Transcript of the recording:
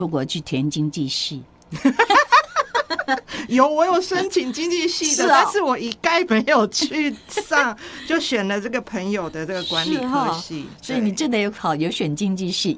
出国去填经济系。 我有申请经济系的，但是我一概没有去上，就选了这个朋友的这个管理科系。 所以你真的有选经济系，